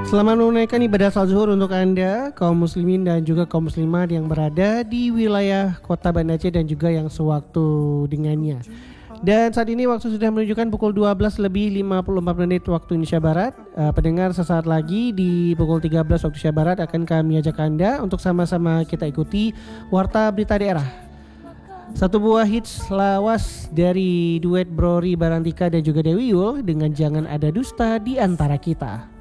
Selamat menunaikan ibadah salat zuhur untuk Anda, kaum muslimin dan juga kaum muslimat yang berada di wilayah kota Banda Aceh dan juga yang sewaktu dengannya. Dan saat ini waktu sudah menunjukkan pukul 12 lebih 54 menit waktu Indonesia Barat. Pendengar, sesaat lagi di pukul 13 waktu Indonesia Barat akan kami ajak Anda untuk sama-sama kita ikuti Warta Berita Daerah. Satu buah hits lawas dari duet Brori Barantika dan juga Dewi Yul dengan Jangan Ada Dusta di Antara Kita.